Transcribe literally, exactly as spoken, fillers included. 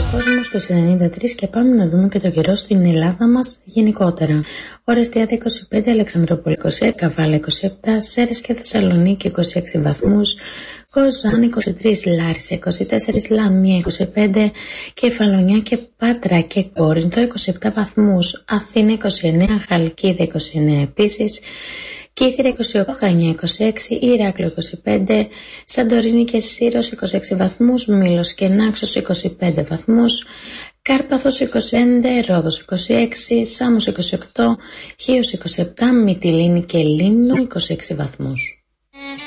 κόσμο στους ενενήντα τρία και πάμε να δούμε και το καιρό στην Ελλάδα μας γενικότερα. Ορεστιάδα είκοσι πέντε, Αλεξανδρούπολη είκοσι έξι, Καβάλα είκοσι επτά, Σέρρες και Θεσσαλονίκη είκοσι έξι βαθμούς, Κοζάνη είκοσι τρία, Λάρισα είκοσι τέσσερα, Λαμία είκοσι πέντε, Κεφαλονιά και Πάτρα και Κόρινθο είκοσι επτά βαθμούς, Αθήνα είκοσι εννέα, Χαλκίδα είκοσι εννέα επίσης, Κύθυρα είκοσι οκτώ, Χανιά είκοσι έξι, Ηράκλειο είκοσι πέντε, Σαντορίνη και Σύρος είκοσι έξι βαθμούς, Μήλος και Νάξος είκοσι πέντε βαθμούς, Κάρπαθος είκοσι πέντε, Ρόδος είκοσι έξι, Σάμος είκοσι οκτώ, Χίος είκοσι επτά, Μυτιλήνη και Λίμνο είκοσι έξι βαθμούς.